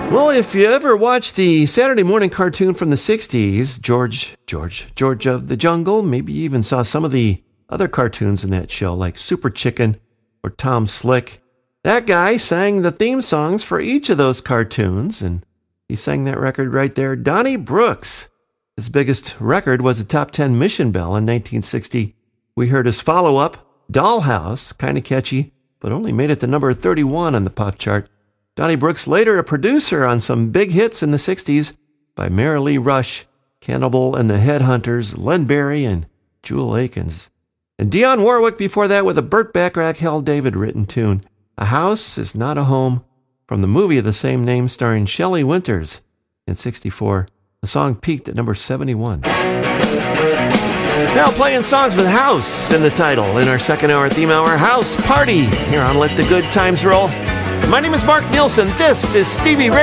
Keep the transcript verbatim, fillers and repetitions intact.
Well, if you ever watched the Saturday morning cartoon from the sixties, George, George, George of the Jungle, maybe you even saw some of the other cartoons in that show, like Super Chicken or Tom Slick. That guy sang the theme songs for each of those cartoons, and he sang that record right there, Donnie Brooks. His biggest record was a top ten Mission Bell in nineteen sixty. We heard his follow-up, Dollhouse, kind of catchy, but only made it to number thirty-one on the pop chart. Donnie Brooks, later a producer on some big hits in the sixties by Mary Lee Rush, Cannibal and the Headhunters, Len Barry, and Jewel Akins. And Dionne Warwick before that with a Burt Bacharach, Hal David written tune, A House Is Not a Home, from the movie of the same name starring Shelley Winters in sixty-four. The song peaked at number seventy-one. Now playing songs with house in the title in our second hour theme hour, House Party, here on Let the Good Times Roll. My name is Mark Nielsen. This is Stevie Ray.